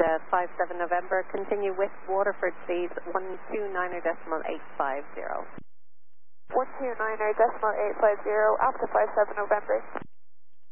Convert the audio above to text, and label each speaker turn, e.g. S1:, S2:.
S1: 57 November. Continue with Waterford, please, 129.850.
S2: 129.850 after 57 November.